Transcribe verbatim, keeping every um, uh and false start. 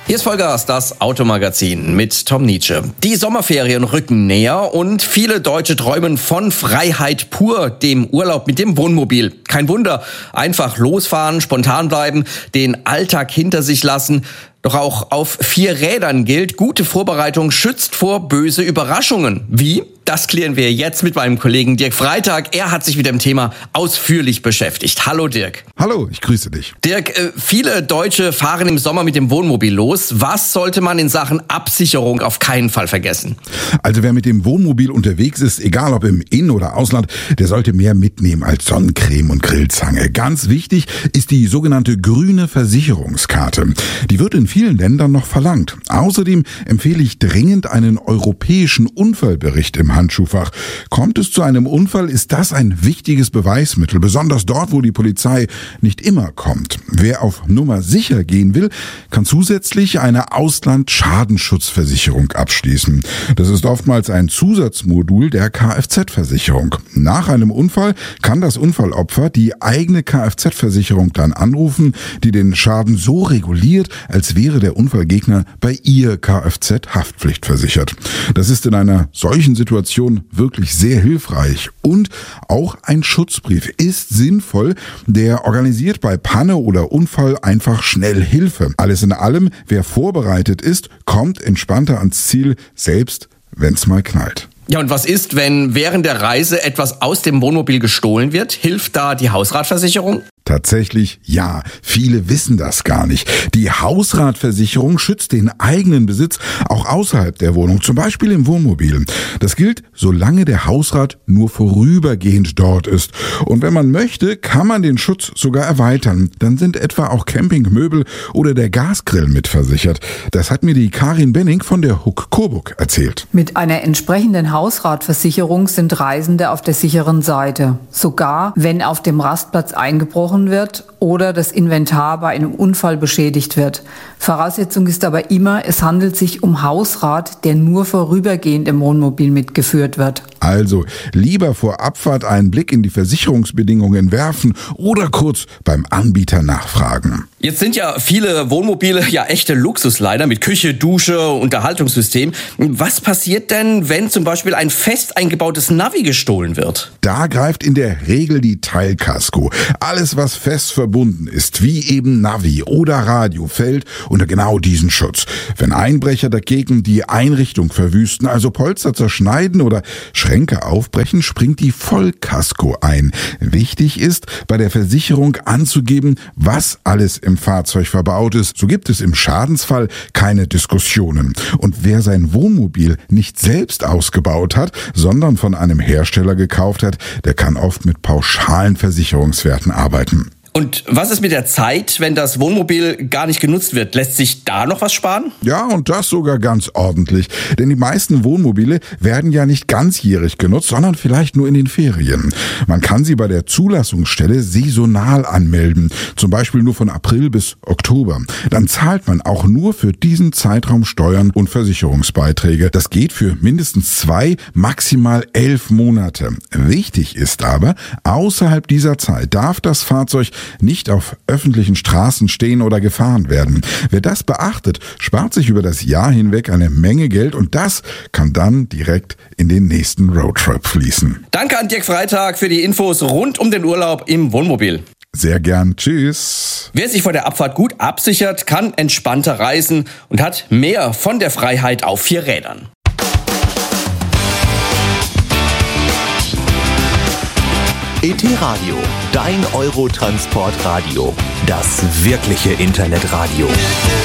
Hier ist Vollgas, das Automagazin mit Tom Nietzsche. Die Sommerferien rücken näher und viele Deutsche träumen von Freiheit pur, dem Urlaub mit dem Wohnmobil. Kein Wunder, einfach losfahren, spontan bleiben, den Alltag hinter sich lassen. Doch auch auf vier Rädern gilt, gute Vorbereitung schützt vor böse Überraschungen. Wie? Das klären wir jetzt mit meinem Kollegen Dirk Freitag. Er hat sich mit dem Thema ausführlich beschäftigt. Hallo Dirk. Hallo, ich grüße dich. Dirk, äh, viele Deutsche fahren im Sommer mit dem Wohnmobil los. Was sollte man in Sachen Absicherung auf keinen Fall vergessen? Also wer mit dem Wohnmobil unterwegs ist, egal ob im In- oder Ausland, der sollte mehr mitnehmen als Sonnencreme und Grillzange. Ganz wichtig ist die sogenannte grüne Versicherungskarte. Die wird in vielen Ländern noch verlangt. Außerdem empfehle ich dringend einen europäischen Unfallbericht im Handschuhfach. Kommt es zu einem Unfall, ist das ein wichtiges Beweismittel, besonders dort, wo die Polizei nicht immer kommt. Wer auf Nummer sicher gehen will, kann zusätzlich eine Ausland-Schadenschutzversicherung abschließen. Das ist oftmals ein Zusatzmodul der Kfz-Versicherung. Nach einem Unfall kann das Unfallopfer die eigene Kfz-Versicherung dann anrufen, die den Schaden so reguliert, als wäre der Unfallgegner bei ihr Kfz haftpflichtversichert. Das ist in einer solchen Situation wirklich sehr hilfreich. Und auch ein Schutzbrief ist sinnvoll, der organisiert bei Panne oder Unfall einfach schnell Hilfe. Alles in allem, wer vorbereitet ist, kommt entspannter ans Ziel, selbst wenn's mal knallt. Ja, und was ist, wenn während der Reise etwas aus dem Wohnmobil gestohlen wird? Hilft da die Hausratversicherung? Tatsächlich ja, viele wissen das gar nicht. Die Hausratversicherung schützt den eigenen Besitz auch außerhalb der Wohnung, zum Beispiel im Wohnmobil. Das gilt, solange der Hausrat nur vorübergehend dort ist. Und wenn man möchte, kann man den Schutz sogar erweitern. Dann sind etwa auch Campingmöbel oder der Gasgrill mitversichert. Das hat mir die Karin Benning von der Huck Coburg erzählt. Mit einer entsprechenden Hausratversicherung sind Reisende auf der sicheren Seite. Sogar wenn auf dem Rastplatz eingebrochen wird oder das Inventar bei einem Unfall beschädigt wird. Voraussetzung ist aber immer, es handelt sich um Hausrat, der nur vorübergehend im Wohnmobil mitgeführt wird. Also lieber vor Abfahrt einen Blick in die Versicherungsbedingungen werfen oder kurz beim Anbieter nachfragen. Jetzt sind ja viele Wohnmobile ja echte Luxusleiter mit Küche, Dusche, Unterhaltungssystem. Was passiert denn, wenn zum Beispiel ein fest eingebautes Navi gestohlen wird? Da greift in der Regel die Teilkasko. Alles, was fest verbunden ist, wie eben Navi oder Radio, fällt unter genau diesen Schutz. Wenn Einbrecher dagegen die Einrichtung verwüsten, also Polster zerschneiden oder Schränke aufbrechen, springt die Vollkasko ein. Wichtig ist, bei der Versicherung anzugeben, was alles im Fahrzeug verbaut ist. So gibt es im Schadensfall keine Diskussionen. Und wer sein Wohnmobil nicht selbst ausgebaut hat, sondern von einem Hersteller gekauft hat, der kann oft mit pauschalen Versicherungswerten arbeiten. Und was ist mit der Zeit, wenn das Wohnmobil gar nicht genutzt wird? Lässt sich da noch was sparen? Ja, und das sogar ganz ordentlich. Denn die meisten Wohnmobile werden ja nicht ganzjährig genutzt, sondern vielleicht nur in den Ferien. Man kann sie bei der Zulassungsstelle saisonal anmelden, zum Beispiel nur von April bis Oktober. Dann zahlt man auch nur für diesen Zeitraum Steuern und Versicherungsbeiträge. Das geht für mindestens zwei, maximal elf Monate. Wichtig ist aber, außerhalb dieser Zeit darf das Fahrzeug nicht auf öffentlichen Straßen stehen oder gefahren werden. Wer das beachtet, spart sich über das Jahr hinweg eine Menge Geld und das kann dann direkt in den nächsten Roadtrip fließen. Danke an Dirk Freitag für die Infos rund um den Urlaub im Wohnmobil. Sehr gern. Tschüss. Wer sich vor der Abfahrt gut absichert, kann entspannter reisen und hat mehr von der Freiheit auf vier Rädern. E T-Radio, dein Eurotransport-Radio. Das wirkliche Internetradio.